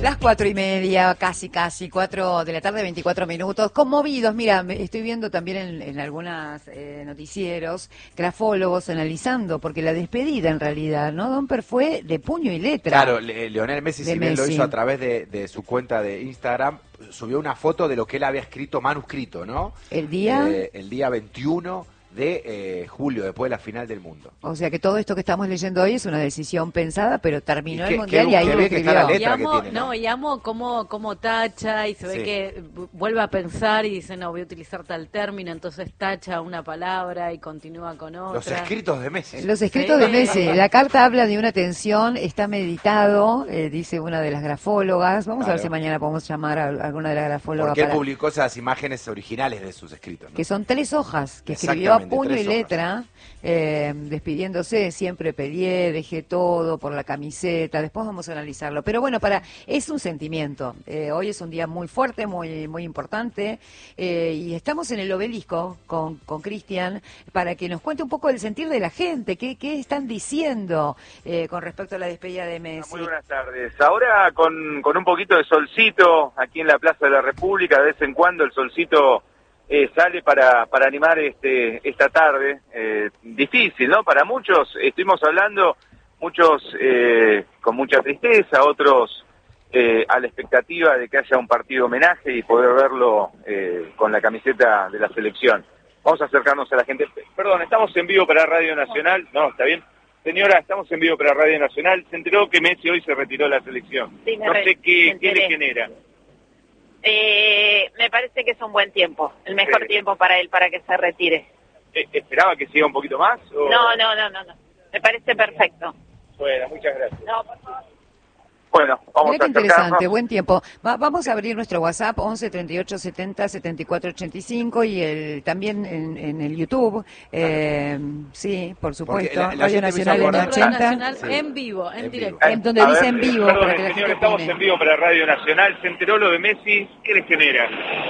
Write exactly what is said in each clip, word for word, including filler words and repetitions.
Las cuatro y media, casi, casi, cuatro de la tarde, veinticuatro minutos. Conmovidos, mira, me estoy viendo también en, en algunas eh, noticieros, grafólogos analizando, porque la despedida en realidad, ¿no? Domper fue de puño y letra. Claro, Le Leonel Messi, de si bien Messi. lo hizo a través de, de su cuenta de Instagram, subió una foto de lo que él había escrito manuscrito, ¿no? ¿El día? Eh, el día veintiuno de eh, julio, después de la final del mundo. O sea que todo esto que estamos leyendo hoy es una decisión pensada, pero terminó Y qué- el Mundial qué- y ahí qué lo bien que está la escribió. letra Y amo, que tiene, ¿no? no, y amo cómo, cómo tacha y se ve Sí. que vu- vuelve a pensar y dice, no, voy a utilizar tal término, entonces tacha una palabra y continúa con otra. Los escritos de Messi. Los escritos Sí. de Messi, la carta habla de una tensión, está meditado, eh, dice una de las grafólogas. Vamos a ver Claro. si mañana podemos llamar a alguna de las grafólogas Porque él para... publicó esas imágenes originales de sus escritos, ¿no? que son tres hojas, que escribió a Exactamente, puño y tres hojas. letra, eh, despidiéndose, siempre peleé, dejé todo por la camiseta, después vamos a analizarlo. Pero bueno, para es un sentimiento. Eh, hoy es un día muy fuerte, muy muy importante, eh, y estamos en el obelisco con con Cristian para que nos cuente un poco el sentir de la gente, qué, qué están diciendo eh, con respecto a la despedida de Messi. Muy buenas tardes. Ahora con, con un poquito de solcito aquí en la Plaza de la República, de vez en cuando el solcito eh, sale para, para animar este esta tarde. Eh, difícil, ¿no? Para muchos, estuvimos hablando, muchos eh, con mucha tristeza, otros eh, a la expectativa de que haya un partido homenaje y poder verlo eh, con la camiseta de la selección. Vamos a acercarnos a la gente. Perdón, estamos en vivo para Radio Nacional. No, ¿está bien? Señora, estamos en vivo para Radio Nacional. Se enteró que Messi hoy se retiró de la selección. Sí, me no re- sé qué, me qué le enteré. genera. Eh, me parece que es un buen tiempo, el mejor Sí. tiempo para él, para que se retire. Eh, ¿Esperaba que siga un poquito más? O... No, no, no, no, no. Me parece perfecto. Bueno, muchas gracias. No, por favor. Bueno, vamos Mira a qué interesante, acercarnos. buen tiempo. Va- vamos a abrir nuestro WhatsApp once treinta y ocho setenta setenta y cuatro ochenta y cinco y el también en, en el YouTube. Eh, sí, por supuesto. la- la Radio gente me hizo Nacional en acordar- Radio ochenta. Nacional Sí. en vivo, en, En directo. vivo. En donde A dice ver, en vivo, perdón, para que la señor, gente estamos opine. en vivo para Radio Nacional. Se enteró lo de Messi. ¿Qué le genera?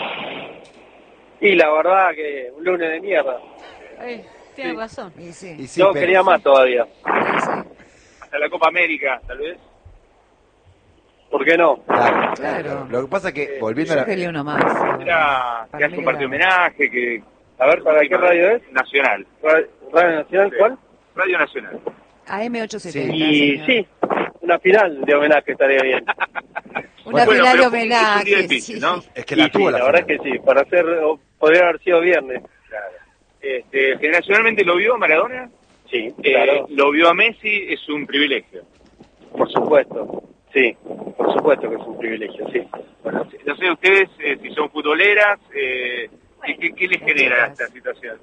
Y la verdad que un lunes de mierda. Eh, tiene Sí. razón. Y sí, Y sí, Yo pero- quería más todavía. y sí. Hasta la Copa América, tal vez. ¿Por qué no? Claro, Claro. claro. Lo que pasa es que, volviendo a Yo la... quería uno más. Era que Para hace mí un partido de era- homenaje, que... A ver, ¿para qué radio es? Nacional. Ra- ¿Radio Nacional Sí. cuál? Radio Nacional. A M ochocientos setenta. Y señor. sí, una final de homenaje estaría bien. Una Bueno, final de pero es un día homenaje. difícil, sí. ¿no? Es que Y la sí, tuvo la, la, verdad final. es que sí, para hacer, o- podría haber sido viernes. Claro. Este, generacionalmente lo vio Maradona, Sí, eh, claro, lo vio a Messi, es un privilegio. por supuesto. Sí, por supuesto que es un privilegio, sí. Bueno, no sé ustedes eh, si son futboleras, eh, ¿qué, qué, qué les genera esta situación?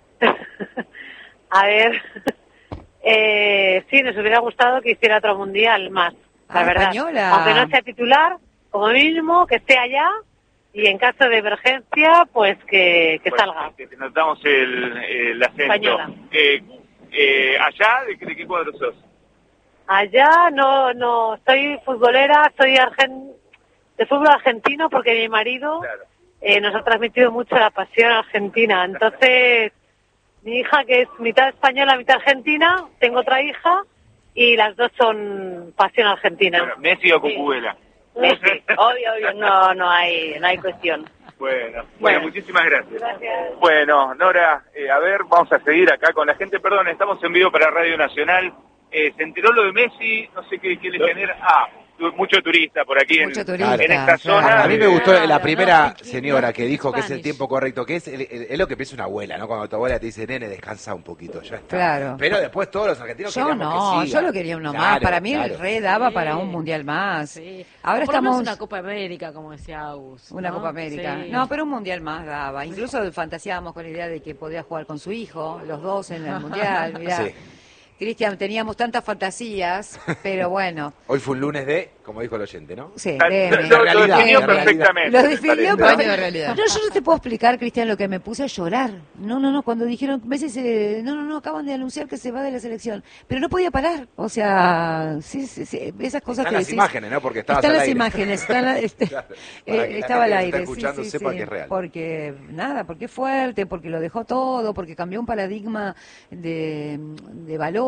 A ver, eh, sí, nos hubiera gustado que hiciera otro mundial más, la Ah, verdad. española. Aunque no sea titular, como mínimo, que esté allá y en caso de emergencia, pues que, que Bueno, salga. que te notamos el, el acento. Española. Eh, eh, ¿Allá de, qué- de qué cuadro sos? Allá no, no, soy futbolera, soy argen, de fútbol argentino porque mi marido Claro. eh, nos ha transmitido mucho la pasión argentina. Entonces, mi hija que es mitad española, mitad argentina, tengo otra hija y las dos son pasión argentina. Bueno, ¿Messi o Sí. Cucubela? Messi, obvio, obvio, no, no hay, no hay cuestión. Bueno, bueno, Bueno. muchísimas gracias. Gracias. Bueno, Nora, eh, a ver, vamos a seguir acá con la gente. Perdón, estamos en vivo para Radio Nacional. Eh, se enteró lo de Messi, no sé qué, qué le genera. Ah, tu- mucho turista por aquí en, Mucho turista, en esta claro. zona. A mí me Eh, gustó la Claro, primera no, señora que dijo que es el Spanish. tiempo correcto, que es, el- el- es lo que piensa una abuela, ¿no? Cuando tu abuela te dice, nene, descansa un poquito, ya está. Claro. Pero después todos los argentinos Yo queríamos no, que siga. yo lo quería uno más. Claro, Para mí claro. el re daba Sí. para un mundial más. Sí. Ahora O por lo menos estamos... una Copa América, como decía Agus. Una ¿no? Copa América. Sí. No, pero un mundial más daba. Incluso fantaseábamos con la idea de que podía jugar con su hijo, los dos en el mundial. Mirá. Sí. Cristian, teníamos tantas fantasías, pero bueno. Hoy fue un lunes de, como dijo el oyente, ¿no? Sí, Lo, de- lo- de- lo realidad, definió de realidad. perfectamente. Lo me definió, parece. pero- Baño de realidad. No, yo no te puedo explicar, Cristian, lo que me puse a llorar. No, no, no, cuando dijeron, Messi se... No, no, no, acaban de anunciar que se va de la selección. Pero no podía parar. O sea, sí, sí, sí, esas cosas Están que las decís. imágenes, ¿no? Porque estabas Están al las aire. imágenes, están la- este, Claro, eh, para que la estaba al gente que está aire, sí, escuchando sí, sepa sí, que es real. porque nada, porque es fuerte, porque lo dejó todo, porque cambió un paradigma de, de valor.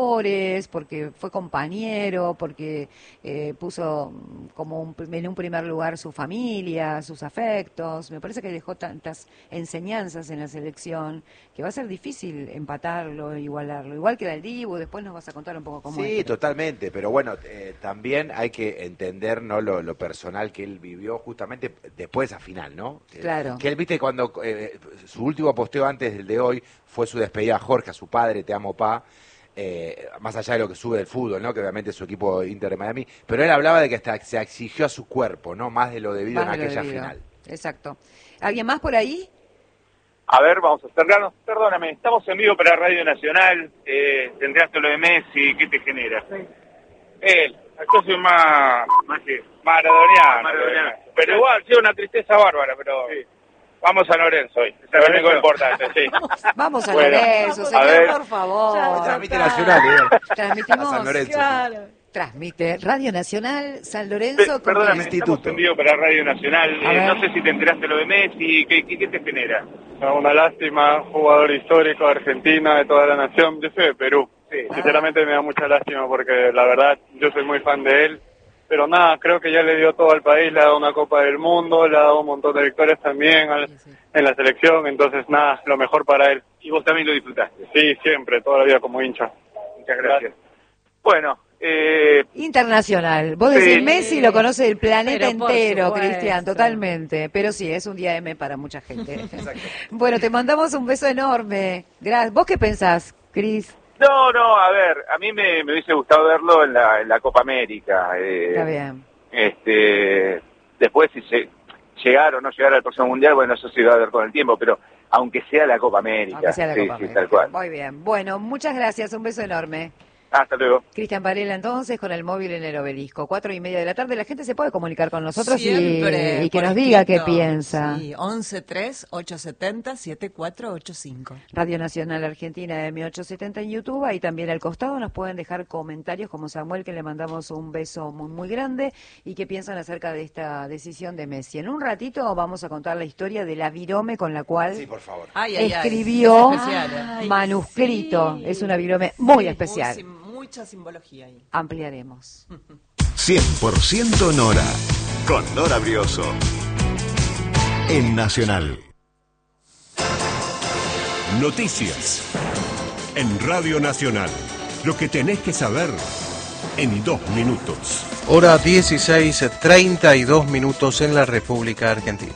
valores, porque fue compañero, porque eh, puso como un, en un primer lugar su familia, sus afectos. Me parece que dejó tantas enseñanzas en la selección que va a ser difícil empatarlo, igualarlo. Igual que el Dibu, después nos vas a contar un poco cómo Sí, es. totalmente, pero bueno, eh, también hay que entender, ¿no?, lo, lo personal que él vivió justamente después de esa final, ¿no? Claro. Que él, viste, cuando eh, su último posteo antes del de hoy fue su despedida a Jorge, a su padre, te amo, pa, eh, más allá de lo que sube del fútbol, ¿no?, que obviamente es su equipo Inter de Miami, pero él hablaba de que hasta se exigió a su cuerpo, ¿no?, más de lo debido Más en de lo aquella debido. final. Exacto. ¿Alguien más por ahí? A ver, vamos a acercarnos. Perdóname, estamos en vivo para Radio Nacional. Eh, tendrías lo de Messi, ¿qué te genera? Él, yo soy más, más que maradoniano, maradoniano. Pero igual, sí, una tristeza bárbara, pero sí. Vamos a Lorenzo hoy, es lo único importante, sí. Vamos a Bueno, Lorenzo, a señor, ver. por favor. Ya, ya Transmite está. Nacional, ¿eh? Transmitimos. A San Lorenzo. Claro. Transmite Radio Nacional, San Lorenzo. Pe- con Perdóname, el Instituto. estamos en vivo para Radio Nacional. A Eh, ver. no sé si te enteraste lo de Messi, ¿qué, qué, qué te genera? Una lástima, jugador histórico de Argentina, de toda la nación. Yo soy de Perú. Sí. Sinceramente me da mucha lástima porque la verdad yo soy muy fan de él. Pero nada, creo que ya le dio todo al país, le ha dado una Copa del Mundo, le ha dado un montón de victorias también al- en la selección. Entonces nada, lo mejor para él. Y vos también lo disfrutaste. Sí, siempre, toda la vida como hincha. Muchas gracias. Bueno, eh, Internacional. Vos Sí. decís Messi lo conoce el planeta Pero por entero, supuesto. Cristian, totalmente. Pero sí, es un día M para mucha gente. Bueno, te mandamos un beso enorme. Gracias. ¿Vos qué pensás, Cris? no, no, a ver, a mí me, me hubiese gustado verlo en la, en la Copa América. Eh, Está bien. Este, después si se, llegar o no llegar al próximo Mundial, bueno, eso se va a ver con el tiempo, pero aunque sea la Copa América. Aunque sea la sí, Copa sí, América. tal cual. Muy bien. Bueno, muchas gracias. Un beso enorme. Hasta luego. Cristian Varela, entonces, con el móvil en el Obelisco. Cuatro y media de la tarde. La gente se puede comunicar con nosotros y, Siempre, y que por nos diga qué escrito. piensa. Sí, once tres ocho siete cero siete cuatro ocho cinco. Radio Nacional Argentina M ochocientos setenta en YouTube. Ahí también al costado nos pueden dejar comentarios como Samuel, que le mandamos un beso muy, muy grande, y qué piensan acerca de esta decisión de Messi. En un ratito vamos a contar la historia de la virome con la cual Sí, por favor. Ay, ay, ay, escribió es especial, ¿eh? Ay, manuscrito. sí. Es una virome muy Sí, especial. muy sim- mucha simbología ahí. Ampliaremos. cien por ciento Nora, con Nora Brioso. En Nacional. Noticias. En Radio Nacional. Lo que tenés que saber en dos minutos. Hora dieciséis, treinta y dos minutos en la República Argentina.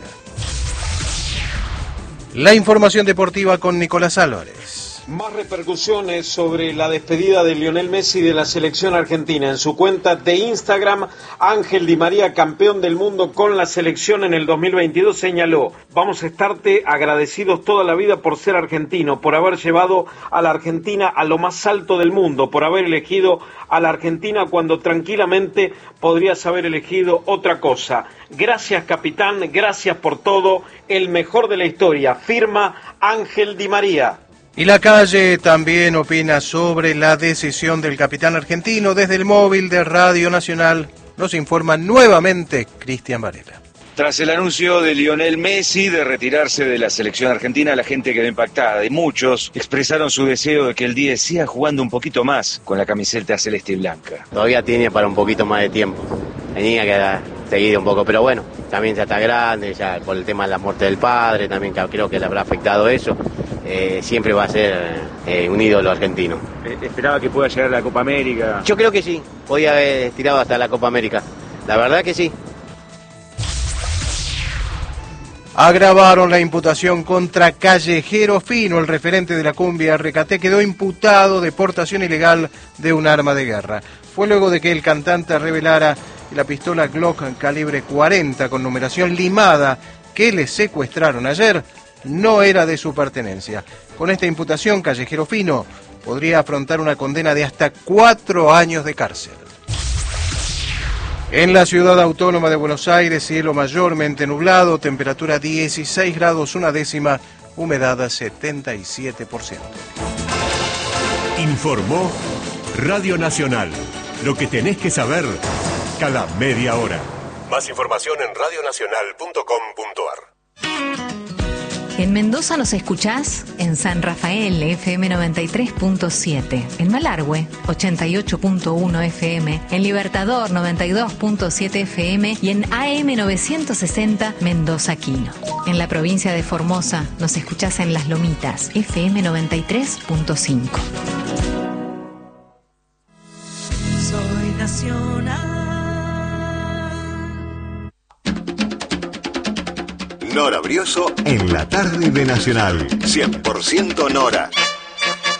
La información deportiva con Nicolás Álvarez. Más repercusiones sobre la despedida de Lionel Messi de la selección argentina. En su cuenta de Instagram, Ángel Di María, campeón del mundo con la selección en el dos mil veintidós, señaló: vamos a estarte agradecidos toda la vida por ser argentino, por haber llevado a la Argentina a lo más alto del mundo, por haber elegido a la Argentina cuando tranquilamente podrías haber elegido otra cosa. Gracias, capitán, gracias por todo, el mejor de la historia, firma Ángel Di María. Y la calle también opina sobre la decisión del capitán argentino. Desde el móvil de Radio Nacional nos informa nuevamente Cristian Varela. Tras el anuncio de Lionel Messi de retirarse de la selección argentina, la gente quedó impactada y muchos expresaron su deseo de que el diez siga jugando un poquito más con la camiseta celeste y blanca. Todavía tiene para un poquito más de tiempo. Tenía que seguir un poco, pero bueno, también ya está grande, ya por el tema de la muerte del padre, también creo que le habrá afectado eso. Eh, siempre va a ser eh, un ídolo argentino. ¿Esperaba que pueda llegar a la Copa América? Yo creo que sí, podía haber tirado hasta la Copa América. La verdad que sí. Agravaron la imputación contra Callejero Fino, el referente de la cumbia Recate, quedó imputado de portación ilegal de un arma de guerra. Fue luego de que el cantante revelara la pistola Glock calibre cuarenta con numeración limada que le secuestraron ayer no era de su pertenencia. Con esta imputación, Callejero Fino podría afrontar una condena de hasta cuatro años de cárcel. En la ciudad autónoma de Buenos Aires, cielo mayormente nublado, temperatura dieciséis grados una décima, humedad setenta y siete por ciento. Informó Radio Nacional. Lo que tenés que saber cada media hora. Más información en radionacional punto com punto ar. En Mendoza nos escuchás en San Rafael, F M noventa y tres punto siete. En Malargüe, ochenta y ocho punto uno F M. En Libertador, noventa y dos punto siete F M. Y en A M novecientos sesenta, Mendoza Quino. En la provincia de Formosa nos escuchás en Las Lomitas, F M noventa y tres punto cinco. Soy nacional. Nora Brioso en la tarde de Nacional. cien por ciento Nora.